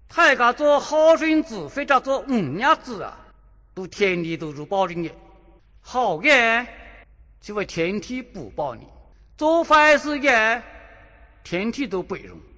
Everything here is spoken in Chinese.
大家做好人子或者做娘子啊，都天地都是报应的。好的就会天体不报你，做坏事的天体都不容。